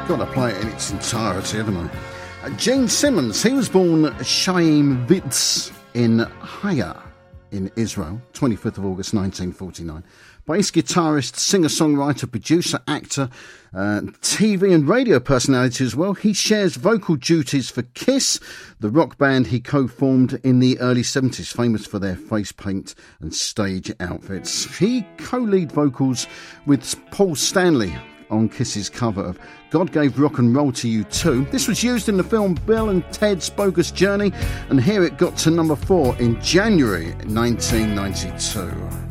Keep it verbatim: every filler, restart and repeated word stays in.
Got to play it in its entirety, haven't I? Uh, Gene Simmons, he was born Chaim Vitz in Haya in Israel, twenty-fifth of August nineteen forty-nine. Bass guitarist, singer-songwriter, producer, actor, uh, T V and radio personality as well. He shares vocal duties for Kiss, the rock band he co-formed in the early seventies, famous for their face paint and stage outfits. He co-lead vocals with Paul Stanley on Kiss's cover of God Gave Rock and Roll to You Too. This was used in the film Bill and Ted's Bogus Journey, and here it got to number four in January nineteen ninety-two.